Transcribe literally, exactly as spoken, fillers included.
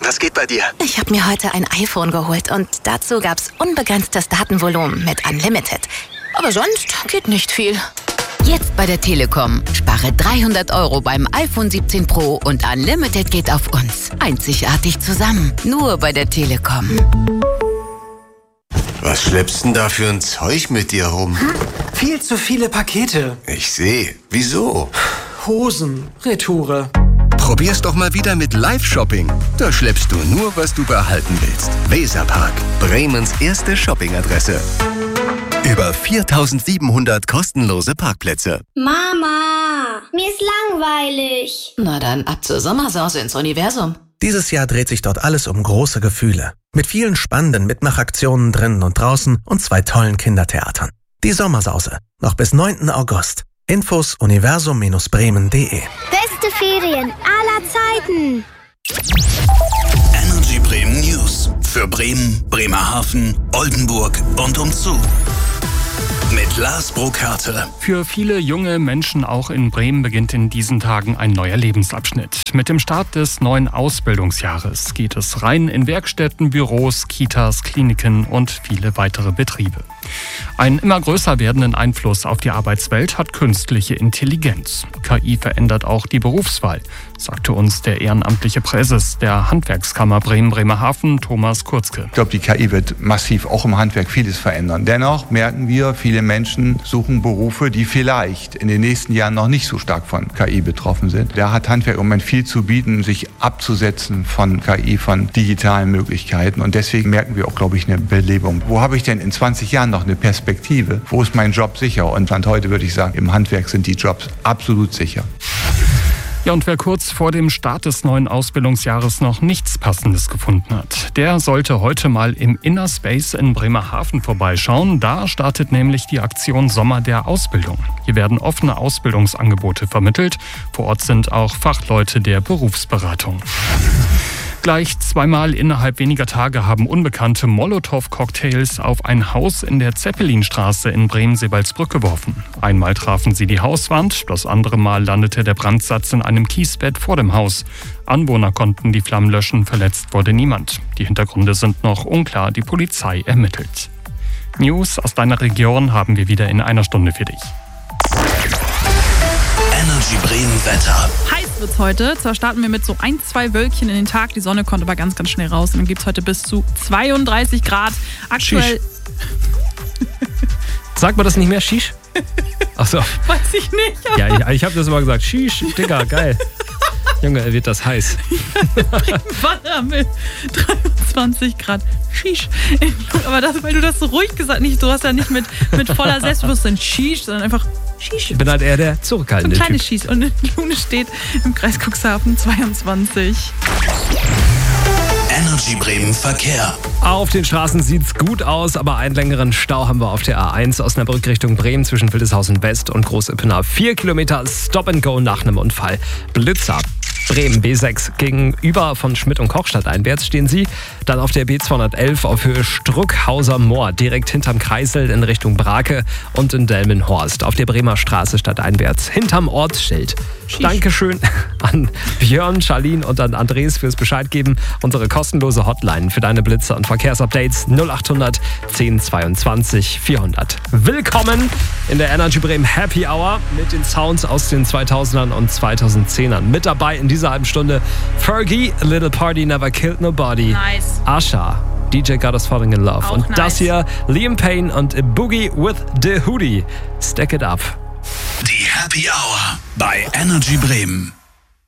was geht bei dir? Ich habe mir heute ein iPhone geholt und dazu gab's unbegrenztes Datenvolumen mit Unlimited. Aber sonst geht nicht viel. Jetzt bei der Telekom. Spare dreihundert Euro beim iPhone siebzehn Pro und Unlimited geht auf uns. Einzigartig zusammen. Nur bei der Telekom. Was schleppst denn da für ein Zeug mit dir rum? Hm? Viel zu viele Pakete. Ich sehe. Wieso? Hosen, Retoure. Probier's doch mal wieder mit Live-Shopping. Da schleppst du nur, was du behalten willst. Weserpark, Bremens erste Shoppingadresse. Über viertausendsiebenhundert kostenlose Parkplätze. Mama, mir ist langweilig. Na dann ab zur Sommersause ins Universum. Dieses Jahr dreht sich dort alles um große Gefühle. Mit vielen spannenden Mitmachaktionen drinnen und draußen und zwei tollen Kindertheatern. Die Sommersause. Noch bis neunten August. Infos universum Bindestrich bremen Punkt de. Beste Ferien aller Zeiten. Energy Bremen News. Für Bremen, Bremerhaven, Oldenburg und umzu. Mit Lars Burkhardt. Für viele junge Menschen auch in Bremen beginnt in diesen Tagen ein neuer Lebensabschnitt. Mit dem Start des neuen Ausbildungsjahres geht es rein in Werkstätten, Büros, Kitas, Kliniken und viele weitere Betriebe. Einen immer größer werdenden Einfluss auf die Arbeitswelt hat künstliche Intelligenz. K I verändert auch die Berufswahl, sagte uns der ehrenamtliche Präses der Handwerkskammer Bremen-Bremerhaven, Thomas Kurzke. Ich glaube, die K I wird massiv auch im Handwerk vieles verändern. Dennoch merken wir, viele Menschen suchen Berufe, die vielleicht in den nächsten Jahren noch nicht so stark von K I betroffen sind. Da hat Handwerk im Moment viel zu bieten, sich abzusetzen von K I, von digitalen Möglichkeiten. Und deswegen merken wir auch, glaube ich, eine Belebung. Wo habe ich denn in zwanzig Jahren noch eine Perspektive? Wo ist mein Job sicher? Und Stand heute würde ich sagen, im Handwerk sind die Jobs absolut sicher. Ja, und wer kurz vor dem Start des neuen Ausbildungsjahres noch nichts Passendes gefunden hat, der sollte heute mal im Inner Space in Bremerhaven vorbeischauen. Da startet nämlich die Aktion Sommer der Ausbildung. Hier werden offene Ausbildungsangebote vermittelt. Vor Ort sind auch Fachleute der Berufsberatung. Gleich zweimal innerhalb weniger Tage haben unbekannte Molotow-Cocktails auf ein Haus in der Zeppelinstraße in Bremen-Sebalsbrück geworfen. Einmal trafen sie die Hauswand, das andere Mal landete der Brandsatz in einem Kiesbett vor dem Haus. Anwohner konnten die Flammen löschen, verletzt wurde niemand. Die Hintergründe sind noch unklar, die Polizei ermittelt. News aus deiner Region haben wir wieder in einer Stunde für dich. Energy Bremen Wetter. Heiß wird's heute. Zwar starten wir mit so ein, zwei Wölkchen in den Tag. Die Sonne kommt aber ganz, ganz schnell raus. Und dann gibt's heute bis zu zweiunddreißig Grad. Aktuell. Sagt man das nicht mehr? Shish? Achso. Weiß ich nicht. Ja, ich, ich habe das immer gesagt. Shish, Digga, geil. Junge, wird das heiß. Wasser mit dreiundzwanzig Grad. Shish. Aber das, weil du das so ruhig gesagt hast. Du hast ja nicht mit, mit voller Selbstbewusstsein Shish, sondern einfach Shish. Ich bin halt eher der zurückhaltende so ein kleines Typ. Shish. Und Lune steht im Kreis Cuxhaven zweiundzwanzig. Energy Bremen Verkehr. Auf den Straßen sieht's gut aus, aber einen längeren Stau haben wir auf der A eins Osnabrück Richtung Bremen zwischen Wildeshausen West und Groß-Ippener. Vier Kilometer Stop and Go nach einem Unfall. Blitzer. Bremen B sechs gegenüber von Schmidt und Koch stadteinwärts stehen Sie. Dann auf der B zweihundertelf auf Höhe Struckhauser Moor, direkt hinterm Kreisel in Richtung Brake und in Delmenhorst. Auf der Bremer Straße stadteinwärts hinterm Ortsschild. Schisch. Dankeschön an Björn, Charlene und an Andres fürs Bescheid geben. Unsere kostenlose Hotline für deine Blitze und Verkehrsupdates null achthundert zehn zweiundzwanzig vierhundert. Willkommen in der Energy Bremen Happy Hour mit den Sounds aus den zweitausendern und zweitausendzehnern. Mit dabei in dieser halben Stunde Fergie, A Little Party Never Killed Nobody. Nice. Asha, D J Got Us Falling in Love. Auch und nice. Das hier, Liam Payne und Boogie with the Hoodie. Stack it up. Die Happy Hour bei Energy Bremen.